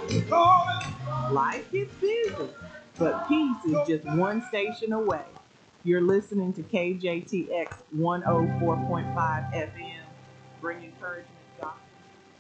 Life gets busy, but peace is just one station away. You're listening to KJTX 104.5 FM, bringing encouragement.